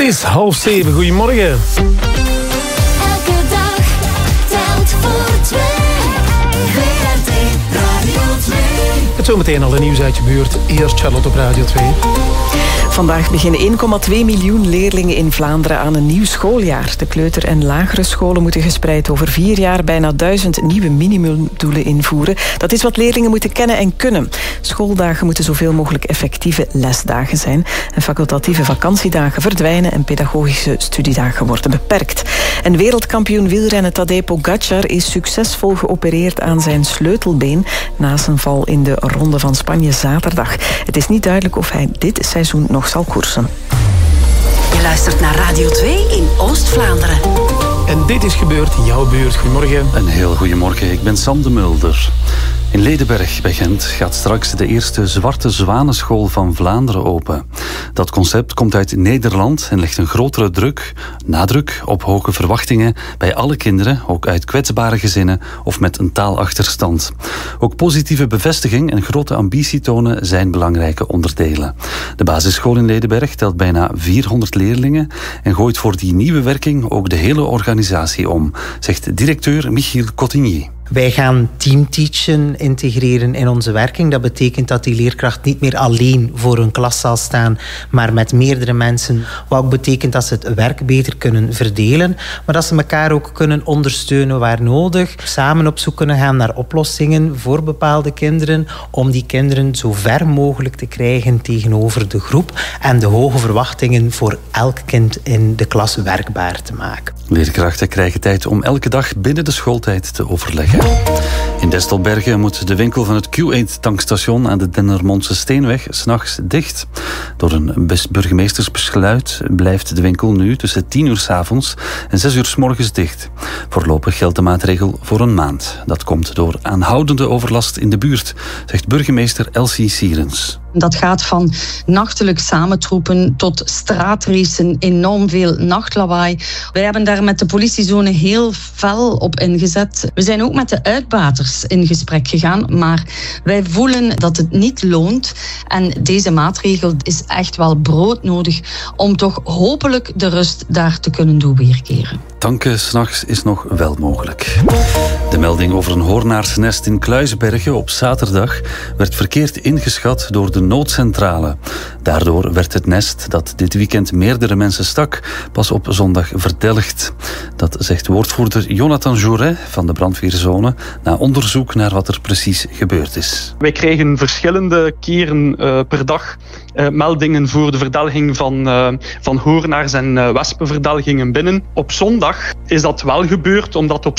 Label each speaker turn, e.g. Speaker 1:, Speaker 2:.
Speaker 1: is 6:30. Goedemorgen.
Speaker 2: Elke dag telt voor twee. WRT Radio 2.
Speaker 1: Het zometeen al een nieuws uit je buurt. Eerst Charlotte op Radio 2.
Speaker 3: Vandaag beginnen 1,2 miljoen leerlingen in Vlaanderen aan een nieuw schooljaar. De kleuter- en lagere scholen moeten gespreid over 4 jaar bijna 1000 nieuwe minimumdoelen invoeren. Dat is wat leerlingen moeten kennen en kunnen. Schooldagen moeten zoveel mogelijk effectieve lesdagen zijn. En facultatieve vakantiedagen verdwijnen en pedagogische studiedagen worden beperkt. En wereldkampioen wielrennen Tadej Pogacar is succesvol geopereerd aan zijn sleutelbeen na zijn val in de Ronde van Spanje zaterdag. Het is niet duidelijk of hij dit seizoen nog zal koersen.
Speaker 4: Je luistert naar Radio 2 in Oost-Vlaanderen.
Speaker 1: En dit is gebeurd in jouw buurt. Goedemorgen.
Speaker 5: Een heel goedemorgen, ik ben Sam de Mulder. In Ledenberg bij Gent gaat straks de eerste Zwarte Zwanenschool van Vlaanderen open. Dat concept komt uit Nederland en legt een grotere nadruk op hoge verwachtingen bij alle kinderen, ook uit kwetsbare gezinnen of met een taalachterstand. Ook positieve bevestiging en grote ambitie tonen zijn belangrijke onderdelen. De basisschool in Ledenberg telt bijna 400 leerlingen en gooit voor die nieuwe werking ook de hele organisatie om, zegt directeur Michiel Cotigny.
Speaker 6: Wij gaan teamteachen integreren in onze werking. Dat betekent dat die leerkracht niet meer alleen voor een klas zal staan, maar met meerdere mensen. Wat ook betekent dat ze het werk beter kunnen verdelen, maar dat ze elkaar ook kunnen ondersteunen waar nodig. Samen op zoek kunnen gaan naar oplossingen voor bepaalde kinderen, om die kinderen zo ver mogelijk te krijgen tegenover de groep en de hoge verwachtingen voor elk kind in de klas werkbaar te maken.
Speaker 5: Leerkrachten krijgen tijd om elke dag binnen de schooltijd te overleggen. In Destelbergen moet de winkel van het Q8-tankstation aan de Dendermondse Steenweg 's nachts dicht. Door een burgemeestersbesluit blijft de winkel nu tussen 10 uur 's avonds en 6 uur 's morgens dicht. Voorlopig geldt de maatregel voor een maand. Dat komt door aanhoudende overlast in de buurt, zegt burgemeester Elsie Sierens.
Speaker 7: Dat gaat van nachtelijk samentroepen tot straatracen, enorm veel nachtlawaai. Wij hebben daar met de politiezone heel fel op ingezet. We zijn ook met de uitbaters in gesprek gegaan, maar wij voelen dat het niet loont. En deze maatregel is echt wel broodnodig om toch hopelijk de rust daar te kunnen doen weerkeren.
Speaker 5: Tanken 's nachts is nog wel mogelijk. De melding over een hoornaarsnest in Kluisbergen op zaterdag werd verkeerd ingeschat door de noodcentrale. Daardoor werd het nest, dat dit weekend meerdere mensen stak, pas op zondag verdelgd. Dat zegt woordvoerder Jonathan Jouret van de brandweerzone na onderzoek naar wat er precies gebeurd is.
Speaker 8: Wij krijgen verschillende keren per dag meldingen voor de verdelging van hoornaars en wespenverdelgingen binnen. Op zondag is dat wel gebeurd, omdat op